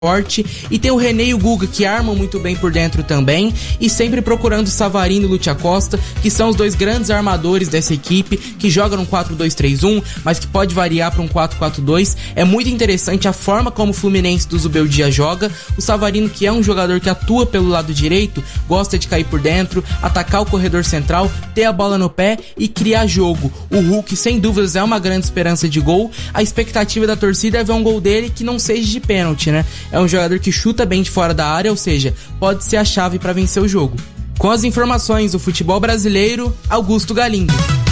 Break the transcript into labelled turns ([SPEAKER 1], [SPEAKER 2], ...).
[SPEAKER 1] forte, e tem o René e o Guga que armam muito bem por dentro também, e sempre procurando o Savarino e o Lúcio Acosta, que são os dois grandes armadores dessa equipe, que joga num 4-2-3-1, mas que pode variar para um 4-4-2. É muito interessante a forma como o Fluminense do Zubeldia joga. O Savarino, que é um jogador que atua pelo lado direito, gosta de cair por dentro, atacar o corredor central, ter a bola no pé e criar jogo. O Hulk, sem dúvidas, é uma grande esperança de gol. A expectativa da torcida é ver um gol dele que não seja de pênalti, né? É um jogador que chuta bem de fora da área, ou seja, pode ser a chave para vencer o jogo. Com as informações do futebol brasileiro, Augusto Galindo.